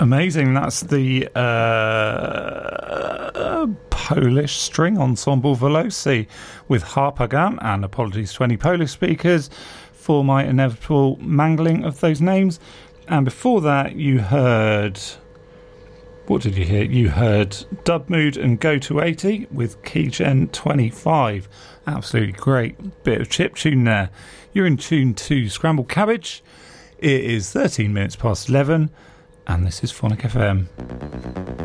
Amazing. That's the Polish string ensemble Veloci with Harpagan, and apologies to any Polish speakers for my inevitable mangling of those names. And before that, you heard... What did you hear? You heard Dub Mood and Go to 80 with Keygen 25. Absolutely great bit of chiptune there. You're in tune to Scrambled Cabbage. It is 13 minutes past 11, and this is Phonic FM.